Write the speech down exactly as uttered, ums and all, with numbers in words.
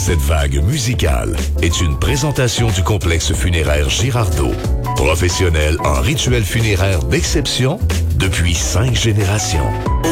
Cette vague musicale est une présentation du complexe funéraire Girardot, professionnel en rituels funéraires d'exception depuis cinq générations.